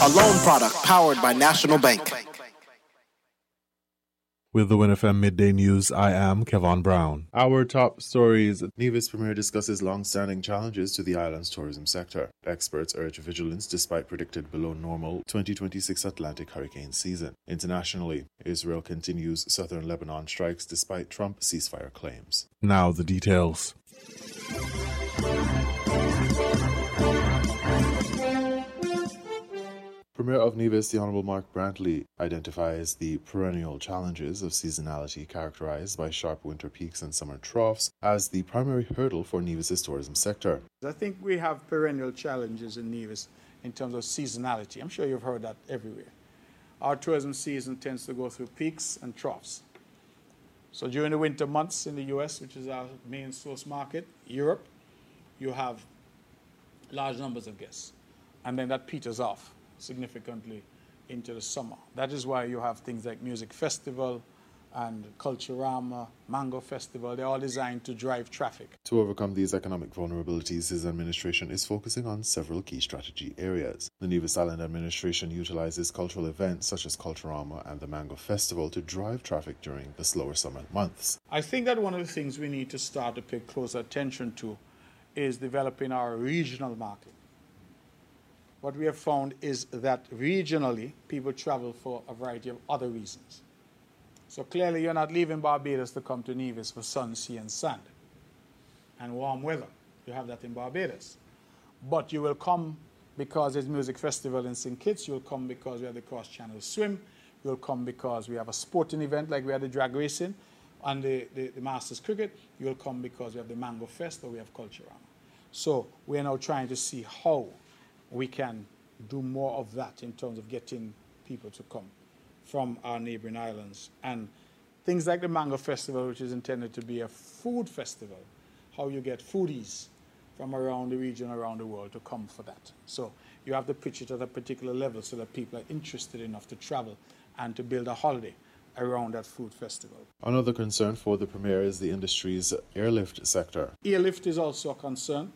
a loan product powered by National Bank. With the WinFM Midday News, I am Kevon Brown. Our top stories. Nevis Premier discusses long-standing challenges to the island's tourism sector. Experts urge vigilance despite predicted below normal 2026 Atlantic hurricane season. Internationally, Israel continues southern Lebanon strikes despite Trump ceasefire claims. Now the details. Premier of Nevis, the Honourable Mark Brantley, identifies the perennial challenges of seasonality characterised by sharp winter peaks and summer troughs as the primary hurdle for Nevis's tourism sector. I think we have perennial challenges in Nevis in terms of seasonality. I'm sure you've heard that everywhere. Our tourism season tends to go through peaks and troughs. So during the winter months in the US, which is our main source market, Europe, you have large numbers of guests. And then that peters off significantly into the summer. That is why you have things like Music Festival and Culturama, Mango Festival. They're all designed to drive traffic. To overcome these economic vulnerabilities, his administration is focusing on several key strategy areas. The Nevis Island administration utilizes cultural events such as Culturama and the Mango Festival to drive traffic during the slower summer months. I think that one of the things we need to start to pay closer attention to is developing our regional market. What we have found is that regionally, people travel for a variety of other reasons. So clearly, you're not leaving Barbados to come to Nevis for sun, sea, and sand and warm weather. You have that in Barbados. But you will come because there's music festival in St. Kitts. You'll come because we have the cross-channel swim. You'll come because we have a sporting event like we had the drag racing and the Masters cricket. You'll come because we have the Mango Fest or we have Culturama. So we're now trying to see how we can do more of that in terms of getting people to come from our neighboring islands. And things like the Mango Festival, which is intended to be a food festival, how you get foodies from around the region, around the world to come for that. So you have to pitch it at a particular level so that people are interested enough to travel and to build a holiday around that food festival. Another concern for the Premier is the industry's airlift sector. Airlift is also a concern.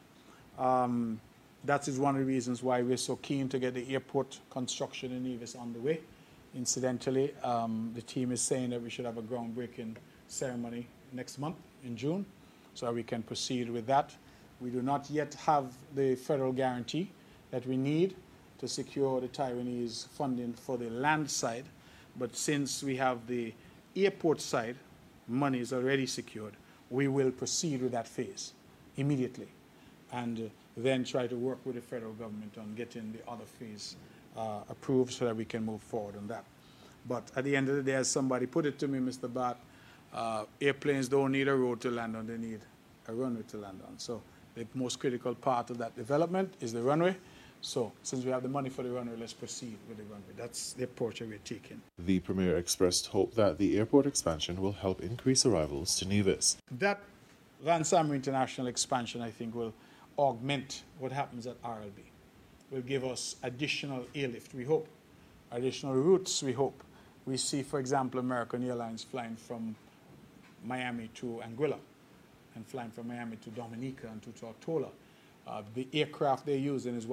That is one of the reasons why we're so keen to get the airport construction in Nevis on the way. Incidentally, the team is saying that we should have a groundbreaking ceremony next month in June, so we can proceed with that. We do not yet have the federal guarantee that we need to secure the Taiwanese funding for the land side, but since we have the airport side, money is already secured, we will proceed with that phase immediately and then try to work with the federal government on getting the other phase approved so that we can move forward on that. But at the end of the day, as somebody put it to me, Mr. Bart, airplanes don't need a road to land on, they need a runway to land on. So the most critical part of that development is the runway. So since we have the money for the runway, let's proceed with the runway. That's the approach that we're taking. The Premier expressed hope that the airport expansion will help increase arrivals to Nevis. That Van Sammer International expansion, I think, will augment what happens at RLB. Will give us additional airlift, we hope. Additional routes, we hope. We see, for example, American Airlines flying from Miami to Anguilla and flying from Miami to Dominica and to Tortola. The aircraft they're using is